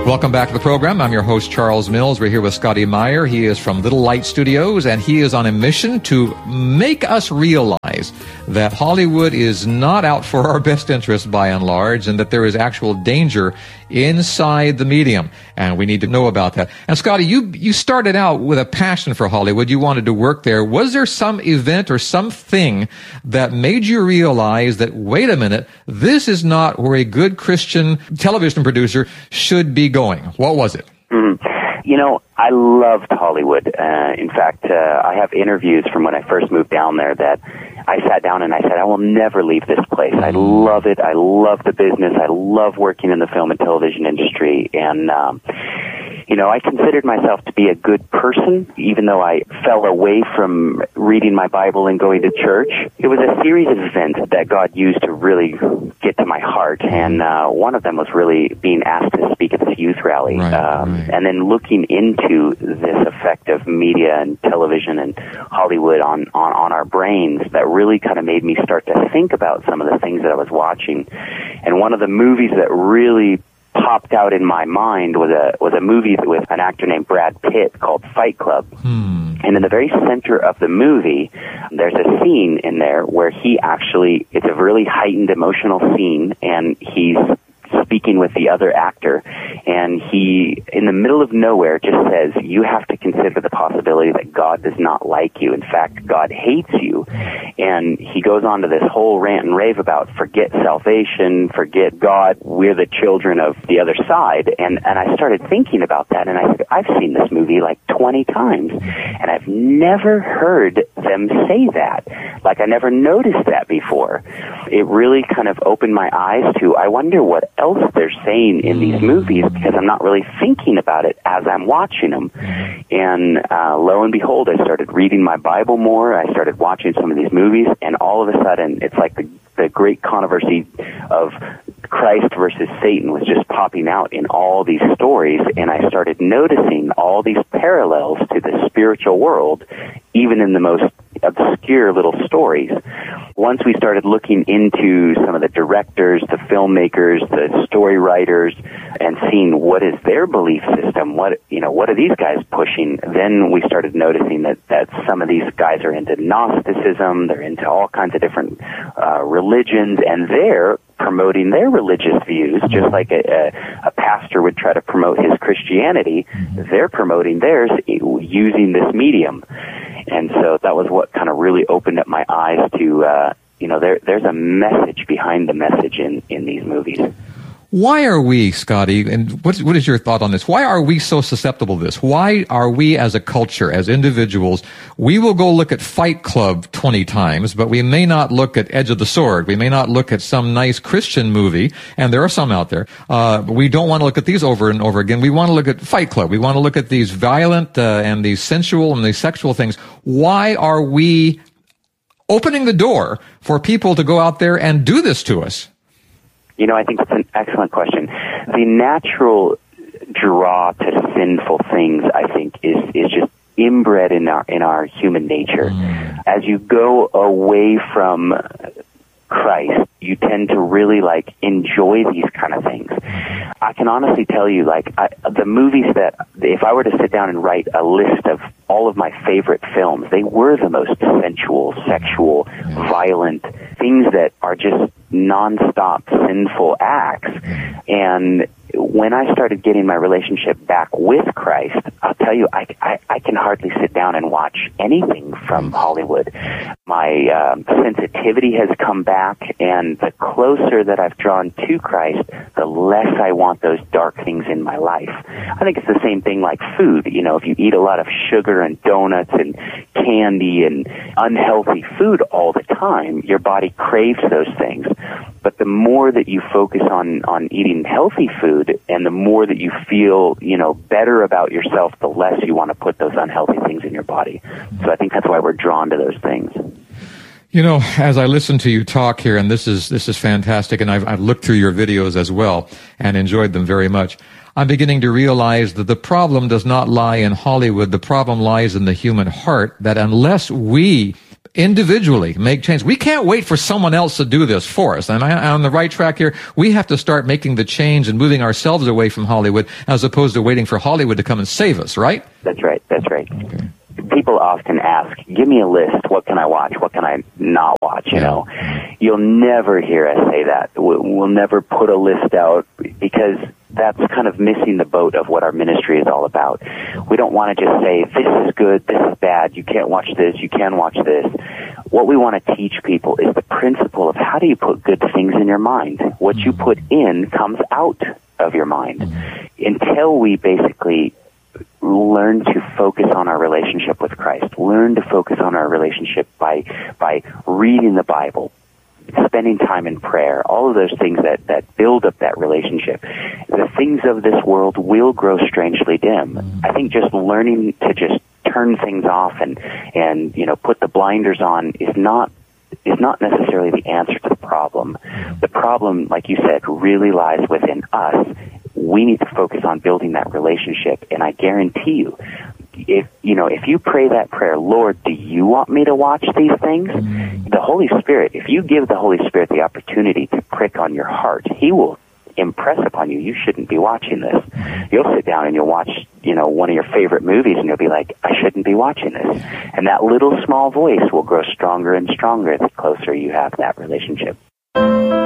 Welcome back to the program. I'm your host, Charles Mills. We're here with Scotty Meyer. He is from Little Light Studios, and he is on a mission to make us realize that Hollywood is not out for our best interest by and large, and that there is actual danger inside the medium, and we need to know about that. And Scotty, you started out with a passion for Hollywood. You wanted to work there. Was there some event or something that made you realize that, wait a minute, this is not where a good Christian television producer should be going? What was it? You know, I loved Hollywood. In fact, I have interviews from when I first moved down there that I sat down and I said, I will never leave this place. I love it. I love the business. I love working in the film and television industry. And, you know, I considered myself to be a good person, even though I fell away from reading my Bible and going to church. It was a series of events that God used to really get to my heart. And one of them was really being asked to speak at this youth rally. And then looking into this effect of media and television and Hollywood on our brains that really kind of made me start to think about some of the things that I was watching. And one of the movies that really popped out in my mind was a movie with an actor named Brad Pitt called Fight Club. And in the very center of the movie, there's a scene in there where it's a really heightened emotional scene, and he's speaking with the other actor, and he, in the middle of nowhere, just says, you have to consider the possibility that God does not like you. In fact, God hates you. And he goes on to this whole rant and rave about forget salvation, forget God, we're the children of the other side. And I started thinking about that, and I said, I've seen this movie like 20 times, and I've never heard them say that. Like, I never noticed that before. It really kind of opened my eyes to, I wonder what else they're saying in these movies, because I'm not really thinking about it as I'm watching them. And lo and behold, I started reading my Bible more. I started watching some of these movies, and all of a sudden, it's like the great controversy of Christ versus Satan was just popping out in all these stories, and I started noticing all these parallels to the spiritual world, even in the most obscure little stories. Once we started looking into some of the directors, the filmmakers, the story writers, and seeing what is their belief system, what are these guys pushing, then we started noticing that some of these guys are into Gnosticism, they're into all kinds of different religions, and they're promoting their religious views, just like a pastor would try to promote his Christianity. They're promoting theirs using this medium. And so that was what kind of really opened up my eyes to, there's a message behind the message in these movies. Why are we, Scotty, and what is your thought on this? Why are we so susceptible to this? Why are we as a culture, as individuals, we will go look at Fight Club 20 times, but we may not look at Edge of the Sword. We may not look at some nice Christian movie, and there are some out there. But we don't want to look at these over and over again. We want to look at Fight Club. We want to look at these violent and these sensual and these sexual things. Why are we opening the door for people to go out there and do this to us? You know, I think that's an excellent question. The natural draw to sinful things, I think, is just inbred in our human nature. As you go away from Christ, you tend to really enjoy these kind of things. I can honestly tell you, the movies that, if I were to sit down and write a list of all of my favorite films, they were the most sensual, sexual, violent things that are just nonstop sinful acts. And when I started getting my relationship back with Christ, I'll tell you, I can hardly sit down and watch anything from Hollywood. My sensitivity has come back, and the closer that I've drawn to Christ, the less I want those dark things in my life. I think it's the same thing like food. You know, if you eat a lot of sugar and donuts and candy and unhealthy food all the time, your body craves those things. But the more that you focus on eating healthy food, and the more that you feel, better about yourself, the less you want to put those unhealthy things in your body. So I think that's why we're drawn to those things. You know, as I listen to you talk here, and this is fantastic, and I've looked through your videos as well and enjoyed them very much, I'm beginning to realize that the problem does not lie in Hollywood. The problem lies in the human heart, that unless we individually make change. We can't wait for someone else to do this for us. Am I on the right track here? We have to start making the change and moving ourselves away from Hollywood as opposed to waiting for Hollywood to come and save us, right? That's right. That's right. Okay. People often ask, give me a list. What can I watch? What can I not watch? You know, you'll never hear us say that. We'll never put a list out because that's kind of missing the boat of what our ministry is all about. We don't want to just say, this is good, this is bad, you can't watch this, you can watch this. What we want to teach people is the principle of how do you put good things in your mind? What you put in comes out of your mind. Until we basically learn to focus on our relationship with Christ, learn to focus on our relationship by reading the Bible, spending time in prayer, all of those things that build up that relationship. The things of this world will grow strangely dim. I think just learning to just turn things off and you know, put the blinders on is not necessarily the answer to the problem. The problem, like you said, really lies within us. We need to focus on building that relationship, and I guarantee you, if you pray that prayer, Lord, do you want me to watch these things? The Holy Spirit, if you give the Holy Spirit the opportunity to prick on your heart, He will impress upon you, you shouldn't be watching this. You'll sit down and you'll watch, one of your favorite movies, and you'll be like, I shouldn't be watching this. And that little small voice will grow stronger and stronger the closer you have that relationship.